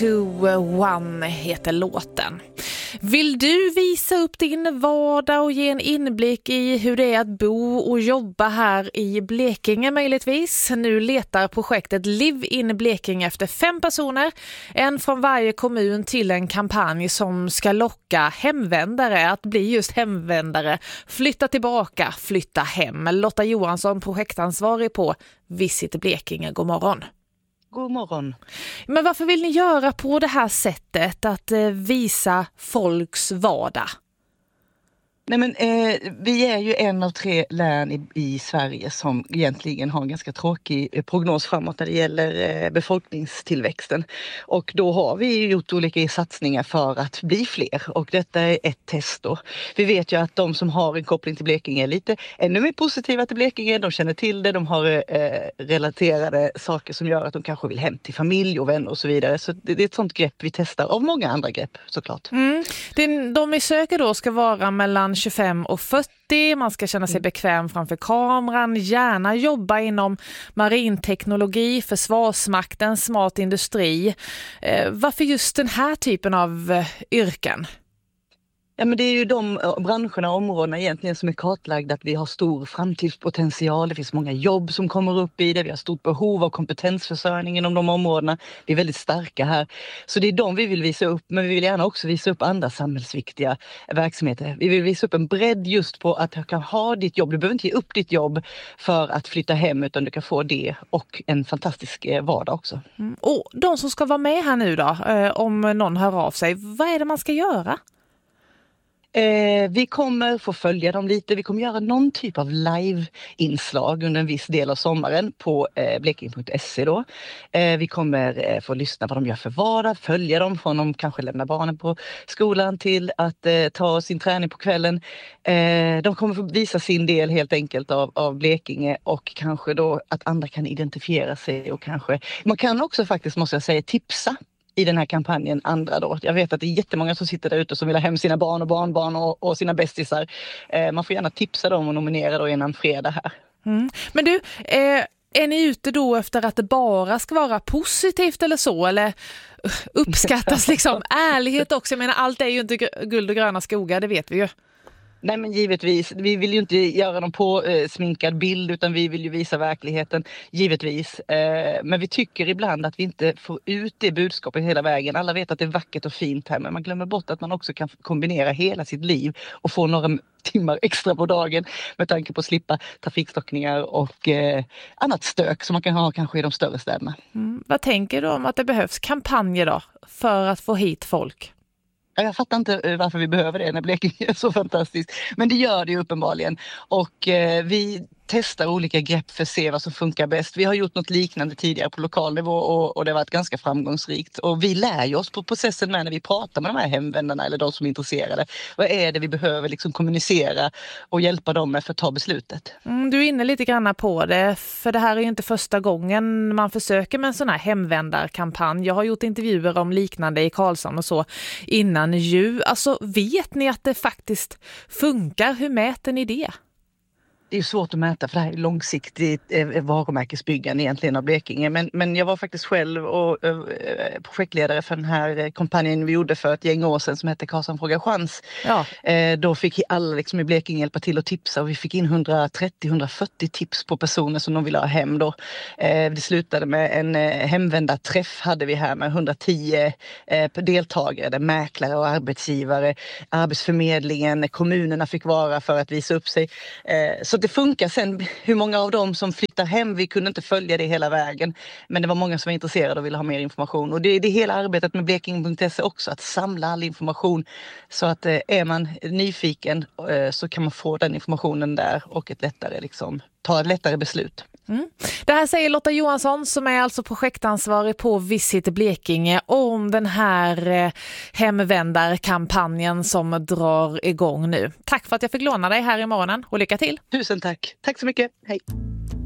One heter låten. Vill du visa upp din vardag och ge en inblick i hur det är att bo och jobba här i Blekinge möjligtvis? Nu letar projektet Live in Blekinge efter 5 personer, en från varje kommun, till en kampanj som ska locka hemvändare att bli just hemvändare, flytta tillbaka, flytta hem. Lotta Johansson, projektansvarig på Visit Blekinge. God morgon. God morgon. Men varför vill ni göra på det här sättet, att visa folks vardag? Nej, men, vi är ju en av 3 län i Sverige som egentligen har en ganska tråkig prognos framåt när det gäller befolkningstillväxten. Och då har vi gjort olika satsningar för att bli fler, och detta är ett test då. Vi vet ju att de som har en koppling till Blekinge är lite ännu mer positiva till Blekinge. De känner till det, de har relaterade saker som gör att de kanske vill hem till familj och vänner och så vidare. Så det är ett sånt grepp vi testar, av många andra grepp såklart. De vi söker då ska vara mellan 25 och 40, man ska känna sig bekväm framför kameran, gärna jobba inom marinteknologi, försvarsmakten, smart industri. Varför just den här typen av yrken? Ja, men det är ju de branscherna och områdena egentligen som är kartlagda, att vi har stor framtidspotential. Det finns många jobb som kommer upp i det. Vi har stort behov av kompetensförsörjning inom de områdena. Vi är väldigt starka här. Så det är de vi vill visa upp, men vi vill gärna också visa upp andra samhällsviktiga verksamheter. Vi vill visa upp en bredd just på att du kan ha ditt jobb. Du behöver inte ge upp ditt jobb för att flytta hem, utan du kan få det och en fantastisk vardag också. Och de som ska vara med här nu då, om någon hör av sig, vad är det man ska göra? Vi kommer få följa dem lite. Vi kommer göra någon typ av live-inslag under en viss del av sommaren på blekinge.se då. Vi kommer få lyssna på vad de gör för vardag, följa dem från de kanske lämnar barnen på skolan till att ta sin träning på kvällen. De kommer få visa sin del helt enkelt av Blekinge, och kanske då att andra kan identifiera sig, och kanske man kan också faktiskt, måste jag säga, tipsa i den här kampanjen andra då. Jag vet att det är jättemånga som sitter där ute som vill ha hem sina barn och barnbarn och sina bästisar. Man får gärna tipsa dem och nominera då innan fredag här. Men du, är ni ute då efter att det bara ska vara positivt eller så? Eller uppskattas liksom ärlighet också? Jag menar, allt är ju inte guld och gröna skogar, det vet vi ju. Nej, men givetvis. Vi vill ju inte göra någon sminkad bild, utan vi vill ju visa verkligheten, givetvis. Men vi tycker ibland att vi inte får ut det budskapet hela vägen. Alla vet att det är vackert och fint här, men man glömmer bort att man också kan kombinera hela sitt liv och få några timmar extra på dagen med tanke på att slippa trafikstockningar och annat stök som man kan ha kanske i de större städerna. Vad tänker du om att det behövs kampanjer då för att få hit folk? Jag fattar inte varför vi behöver det när Blekinge är så fantastiskt. Men det gör det ju uppenbarligen. Och vi testar olika grepp för att se vad som funkar bäst. Vi har gjort något liknande tidigare på lokal nivå, och det har varit ganska framgångsrikt. Och vi lär ju oss på processen med när vi pratar med de här hemvändarna eller de som är intresserade. Vad är det vi behöver liksom kommunicera och hjälpa dem med för att ta beslutet? Du är inne lite grann på det, för det här är ju inte första gången man försöker med en sån här hemvändarkampanj. Jag har gjort intervjuer om liknande i Karlshamn och så innan jul. Alltså, vet ni att det faktiskt funkar? Hur mäter ni det? Det är svårt att mäta, för det här är långsiktigt varumärkesbyggande egentligen av Blekinge. Men jag var faktiskt själv och projektledare för den här kampanjen vi gjorde för ett gäng år sedan som hette Karlshamn frågar chans. Ja. Då fick alla liksom i Blekinge hjälpa till att tipsa, och vi fick in 130-140 tips på personer som de ville ha hem då. Det slutade med en hemvändarträff hade vi här med 110 deltagare, mäklare och arbetsgivare, Arbetsförmedlingen, kommunerna fick vara för att visa upp sig. Så det funkar. Sen hur många av dem som flyttar hem, vi kunde inte följa det hela vägen. Men det var många som var intresserade och ville ha mer information. Och det är hela arbetet med blekinge.se också, att samla all information. Så att är man nyfiken så kan man få den informationen där och ta ett lättare beslut. Det här säger Lotta Johansson, som är alltså projektansvarig på Visit Blekinge, om den här hemvändarkampanjen som drar igång nu. Tack för att jag fick låna dig här i morgonen, och lycka till! Tusen tack! Tack så mycket! Hej!